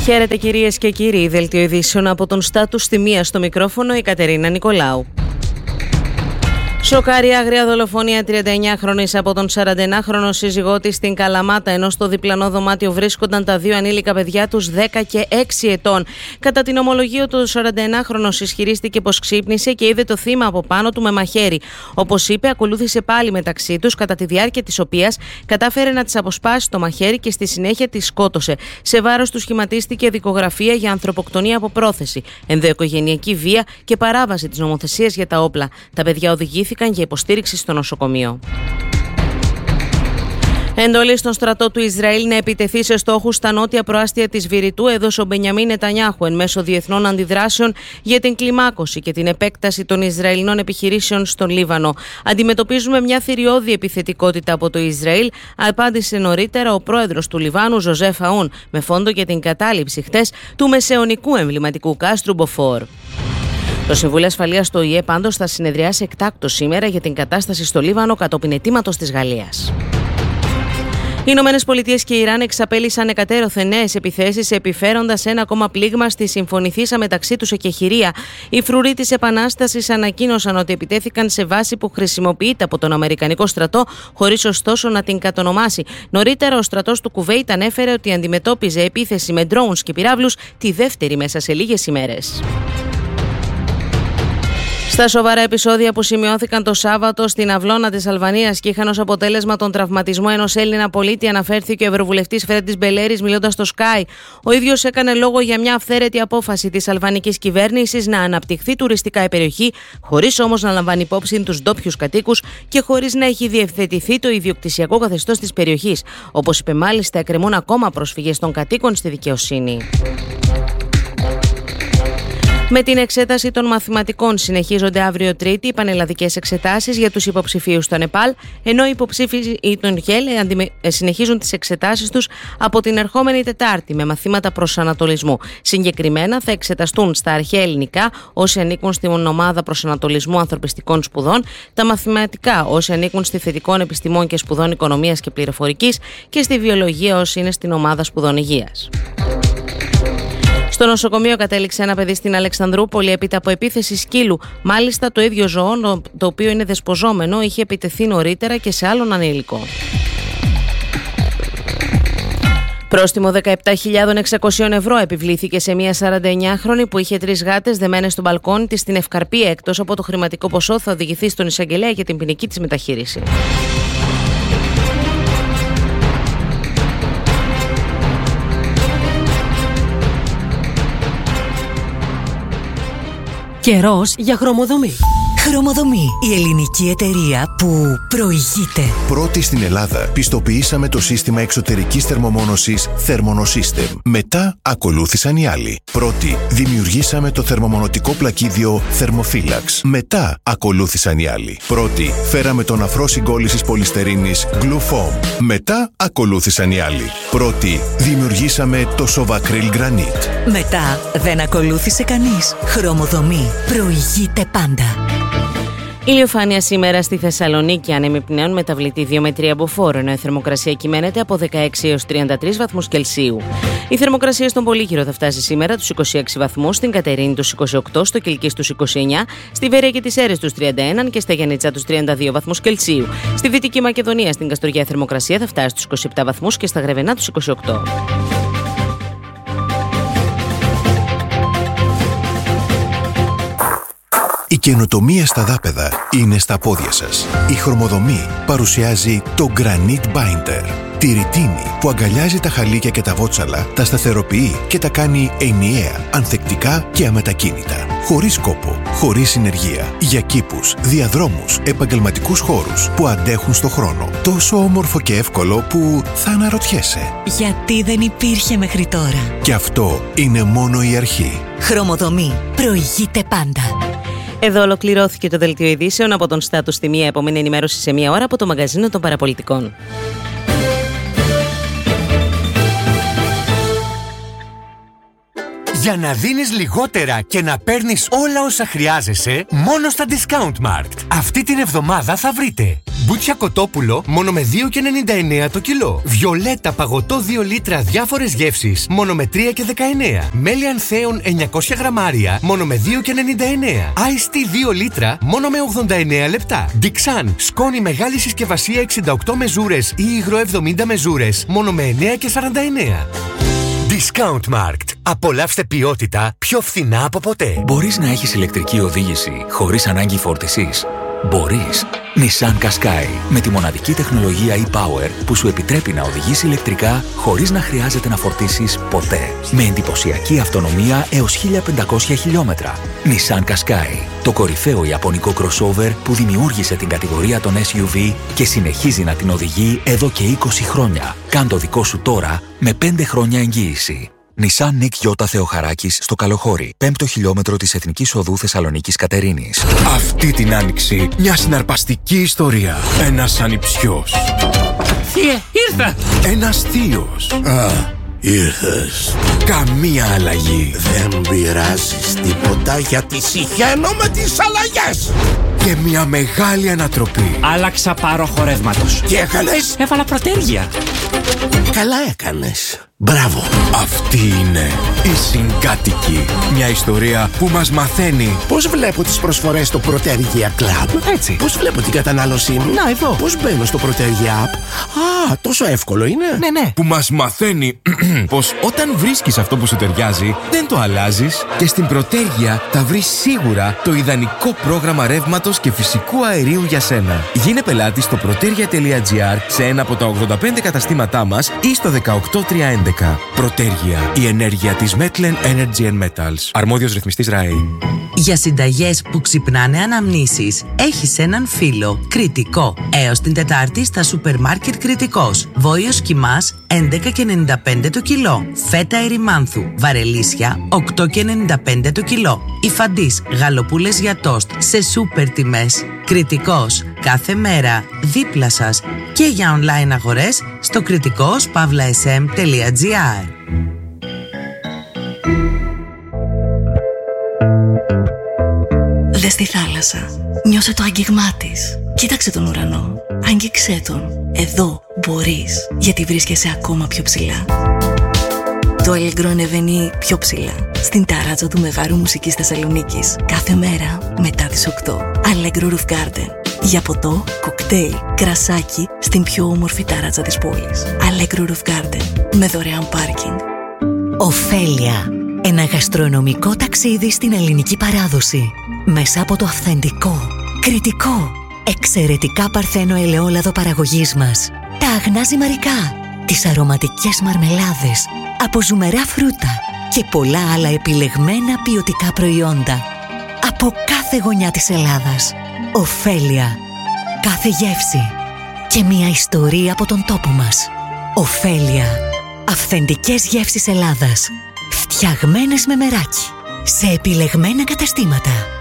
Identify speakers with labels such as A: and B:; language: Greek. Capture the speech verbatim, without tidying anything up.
A: Χαίρετε κυρίες και κύριοι, δελτίο ειδήσεων από τον Στάτους στη μία, στο μικρόφωνο η Κατερίνα Νικολάου. Σοκάρει άγρια δολοφονία τριανταεννιάχρονης από τον σαρανταεννάχρονο σύζυγό της στην Καλαμάτα, ενώ στο διπλανό δωμάτιο βρίσκονταν τα δύο ανήλικα παιδιά τους δέκα και έξι ετών. Κατά την ομολογία του, ο σαρανταεννάχρονος ισχυρίστηκε πως ξύπνησε και είδε το θύμα από πάνω του με μαχαίρι. Όπως είπε, ακολούθησε πάλι μεταξύ τους, κατά τη διάρκεια της οποίας κατάφερε να της αποσπάσει το μαχαίρι και στη συνέχεια τη σκότωσε. Σε βάρος του σχηματίστηκε δικογραφία για ανθρωποκτονία από πρόθεση, ενδοοικογενειακή βία και παράβαση της νομοθεσίας για τα όπλα. Τα παιδιά οδηγήθηκαν για υποστήριξη στο νοσοκομείο. Εντολή στον στρατό του Ισραήλ να επιτεθεί σε στόχους στα νότια προάστια της Βηρητού έδωσε ο Μπενιαμίν Νετανιάχου εν μέσω διεθνών αντιδράσεων για την κλιμάκωση και την επέκταση των Ισραηλινών επιχειρήσεων στον Λίβανο. Αντιμετωπίζουμε μια θηριώδη επιθετικότητα από το Ισραήλ, απάντησε νωρίτερα ο πρόεδρος του Λιβάνου, Ζωζέφ Αούν, με φόντο για την κατάληψη χτες του μεσαιωνικού εμβληματικού κάστρου Μποφόρ. Το Συμβούλιο Ασφαλείας του Ο Η Ε πάντως θα συνεδριάσει εκτάκτως σήμερα για την κατάσταση στο Λίβανο κατόπιν αιτήματος της Γαλλίας. Οι Ηνωμένες Πολιτείες και η Ιράν εξαπέλυσαν εκατέρωθεν νέες επιθέσεις, επιφέροντας ένα ακόμα πλήγμα στη συμφωνηθήσα μεταξύ τους εκεχηρία. Οι φρουροί της Επανάστασης ανακοίνωσαν ότι επιτέθηκαν σε βάση που χρησιμοποιείται από τον Αμερικανικό στρατό, χωρίς ωστόσο να την κατονομάσει. Νωρίτερα, ο στρατός του Κουβέιτ ανέφερε ότι αντιμετώπιζε επίθεση με drones και πυράβλους, τη δεύτερη μέσα σε λίγες ημέρες. Στα σοβαρά επεισόδια που σημειώθηκαν το Σάββατο στην Αυλώνα της Αλβανίας και είχαν ως αποτέλεσμα τον τραυματισμό ενός Έλληνα πολίτη, αναφέρθηκε ο Ευρωβουλευτής Φρέντης Μπελέρης μιλώντας στο Sky. Ο ίδιος έκανε λόγο για μια αυθαίρετη απόφαση της αλβανικής κυβέρνησης να αναπτυχθεί τουριστικά η περιοχή, χωρίς όμως να λαμβάνει υπόψη τους ντόπιους κατοίκους και χωρίς να έχει διευθετηθεί το ιδιοκτησιακό καθεστώς της περιοχής. Όπως είπε, μάλιστα, εκκρεμούν ακόμα προσφυγές των κατοίκων στη δικαιοσύνη. Με την εξέταση των μαθηματικών συνεχίζονται αύριο Τρίτη οι πανελλαδικές εξετάσεις για τους υποψηφίους στο Νεπάλ, ενώ οι υποψήφοι των Γέλ συνεχίζουν τις εξετάσεις τους από την ερχόμενη Τετάρτη με μαθήματα προσανατολισμού. Συγκεκριμένα θα εξεταστούν στα αρχαία ελληνικά όσοι ανήκουν στην ομάδα προσανατολισμού ανθρωπιστικών σπουδών, τα μαθηματικά όσοι ανήκουν στη θετικών επιστημών και σπουδών οικονομίας και πληροφορικής και στη βιολογία όσοι είναι στην ομάδα σπουδών υγείας. Στο νοσοκομείο κατέληξε ένα παιδί στην Αλεξανδρούπολη έπειτα από επίθεση σκύλου. Μάλιστα, το ίδιο ζώο, το οποίο είναι δεσποζόμενο, είχε επιτεθεί νωρίτερα και σε άλλον ανήλικο. Πρόστιμο δεκαεπτά χιλιάδες εξακόσια ευρώ επιβλήθηκε σε μια σαρανταεννιάχρονη που είχε τρεις γάτες δεμένες στο μπαλκόνι της στην Ευκαρπία. Εκτός από το χρηματικό ποσό, θα οδηγηθεί στον εισαγγελέα για την ποινική της μεταχείριση.
B: Καιρός για χρωμοδομή.
C: Χρωμοδομή. Η ελληνική εταιρεία που προηγείται.
D: Πρώτη στην Ελλάδα πιστοποιήσαμε το σύστημα εξωτερικής θερμομόνωσης Thermonosystem. Μετά ακολούθησαν οι άλλοι. Πρώτη δημιουργήσαμε το θερμομονωτικό πλακίδιο Thermophilax. Μετά ακολούθησαν οι άλλοι. Πρώτη φέραμε τον αφρό συγκόλλησης πολυστερίνης Glufoam. Μετά ακολούθησαν οι άλλοι. Πρώτη δημιουργήσαμε το Sovacryl Granite.
C: Μετά δεν ακολούθησε κανείς. Χρωμοδομή. Προηγείται πάντα.
A: Ηλιοφάνεια σήμερα στη Θεσσαλονίκη, άνεμη πνέων μεταβλητή δύο με τρία μποφόρ, ενώ η θερμοκρασία κυμαίνεται από δεκαέξι έως τριάντα τρεις βαθμούς Κελσίου. Η θερμοκρασία στον Πολύκυρο θα φτάσει σήμερα τους είκοσι έξι βαθμούς, στην Κατερίνη τους είκοσι οκτώ, στο Κιλκής τους είκοσι εννιά, στη Βέρεια και τις Σέρρες τους τριάντα ένα και στα Γιαννιτσά τους τριάντα δύο βαθμούς Κελσίου. Στη Δυτική Μακεδονία, στην Καστοριά, η θερμοκρασία θα φτάσει στους είκοσι επτά βαθμούς και στα Γρεβενά τους είκοσι οκτώ.
D: Η καινοτομία στα δάπεδα είναι στα πόδια σας. Η Χρωμοδομή παρουσιάζει το Granite Binder. Τη ρητίνη που αγκαλιάζει τα χαλίκια και τα βότσαλα, τα σταθεροποιεί και τα κάνει ενιαία, ανθεκτικά και αμετακίνητα. Χωρίς κόπο, χωρίς συνεργεία. Για κήπους, διαδρόμους, επαγγελματικούς χώρους που αντέχουν στο χρόνο. Τόσο όμορφο και εύκολο που θα αναρωτιέσαι.
C: Γιατί δεν υπήρχε μέχρι τώρα.
D: Και αυτό είναι μόνο η αρχή.
C: Χρωμοδομή. Προηγείται πάντα.
A: Εδώ ολοκληρώθηκε το δελτίο ειδήσεων από τον Στάτους στη μία. Επόμενη ενημέρωση σε μία ώρα από το μαγκαζίνο των παραπολιτικών.
E: Για να δίνεις λιγότερα και να παίρνεις όλα όσα χρειάζεσαι, μόνο στα Discountmarkt. Αυτή την εβδομάδα θα βρείτε μπούτσια κοτόπουλο μόνο με δύο και ενενήντα εννέα το κιλό. Βιολέτα παγωτό δύο λίτρα διάφορες γεύσεις μόνο με τρία και δεκαεννέα. Μέλι ανθέων εννιακόσια γραμμάρια μόνο με δύο και ενενήντα εννέα. Ice Tea δύο λίτρα μόνο με ογδόντα εννέα λεπτά. Dixan σκόνη μεγάλη συσκευασία εξήντα οκτώ μεζούρες ή υγρό εβδομήντα μεζούρες μόνο με εννέα και σαράντα εννέα. Discountmarkt. Απολαύστε ποιότητα πιο φθηνά από ποτέ.
F: Μπορείς να έχεις ηλεκτρική οδήγηση χωρίς ανάγκη φόρτισης. Μπορείς. Nissan Qashqai, με τη μοναδική τεχνολογία e-Power που σου επιτρέπει να οδηγείς ηλεκτρικά χωρίς να χρειάζεται να φορτίσεις ποτέ. Με εντυπωσιακή αυτονομία έως χίλια πεντακόσια χιλιόμετρα. Nissan Qashqai, το κορυφαίο ιαπωνικό crossover που δημιούργησε την κατηγορία των ες γιου βι και συνεχίζει να την οδηγεί εδώ και είκοσι χρόνια. Κάν το δικό σου τώρα με πέντε χρόνια εγγύηση. Nissan Nick Γιώτα Θεοχαράκης στο Καλοχώρι, πέμπτο χιλιόμετρο της Εθνικής Οδού Θεσσαλονίκης Κατερίνης.
G: Αυτή την άνοιξη, μια συναρπαστική ιστορία. Ένας ανιψιός.
H: Θείε, ήρθα!
G: Ένας θείος.
I: Α, ήρθες.
G: Καμία αλλαγή.
I: Δεν πειράζεις τίποτα γιατί συχαίνω με τις αλλαγές.
G: Και μια μεγάλη ανατροπή.
H: Άλλαξα πάροχο ρεύματος.
I: Τι έκανες?
H: Έβαλα προτέργεια.
I: Καλά έκανες. Μπράβο.
G: Αυτή είναι η Συγκάτοικη. Μια ιστορία που μας μαθαίνει
I: πώς βλέπω τις προσφορές στο Protergia Club.
H: Έτσι.
I: Πώς βλέπω την κατανάλωσή μου.
H: Να, εδώ.
I: Πώς μπαίνω στο Protergia App. Α, τόσο εύκολο είναι.
H: Ναι, ναι.
G: Που μας μαθαίνει πως όταν βρίσκεις αυτό που σου ταιριάζει, δεν το αλλάζεις και στην Protergia θα βρεις σίγουρα το ιδανικό πρόγραμμα ρεύματος και φυσικού αερίου για σένα. Γίνε πελάτης στο protergia τελεία gr σε ένα από τα ογδόντα πέντε καταστήματά μας ή στο δεκαοκτώ τριακόσια έντεκα. Protergia, η ενέργεια της Metlen Energy and Metals. Αρμόδιος ρυθμιστής ΡΑΕ.
J: Για συνταγές που ξυπνάνε αναμνήσεις, έχεις έναν φίλο. Κρητικό. Έως την Τετάρτη στα σούπερ μάρκετ Κρητικός. Βόλιος Κιμάς έντεκα και ενενήντα πέντε το κιλό. Φέτα ερημάνθου βαρελίσια οκτώ και ενενήντα πέντε το κιλό. Υφαντής γαλοπούλες για τόστ σε σούπερ τιμές. Κρητικός. Κάθε μέρα δίπλα σας και για online αγορές στο κρητικός παύλα ες εμ τελεία τζι άρ.
K: Δες τη θάλασσα. Νιώσε το άγγιγμά της. Κοίταξε τον ουρανό. Άγγιξέ τον. Εδώ μπορείς, γιατί βρίσκεσαι ακόμα πιο ψηλά. Το Allegro ανεβαίνει πιο ψηλά. Στην ταράτσα του Μεγάρου Μουσικής Θεσσαλονίκης. Κάθε μέρα μετά τις οκτώ. Allegro Roof Garden. Για ποτό, κοκτέιλ, κρασάκι στην πιο όμορφη ταράτσα της πόλης. Allegro Roof Garden. Με δωρεάν πάρκινγκ.
C: Οφέλια. Ένα γαστρονομικό ταξίδι στην ελληνική παράδοση. Μέσα από το αυθεντικό, κριτικό, εξαιρετικά παρθένο ελαιόλαδο παραγωγής μας. Τα αγνά ζυμαρικά, τις αρωματικές μαρμελάδες, από ζουμερά φρούτα και πολλά άλλα επιλεγμένα ποιοτικά προϊόντα. Από κάθε γωνιά της Ελλάδας. Οφέλια. Κάθε γεύση και μια ιστορία από τον τόπο μας. Οφέλια. Αυθεντικές γεύσεις Ελλάδας. Φτιαγμένες με μεράκι. Σε επιλεγμένα καταστήματα.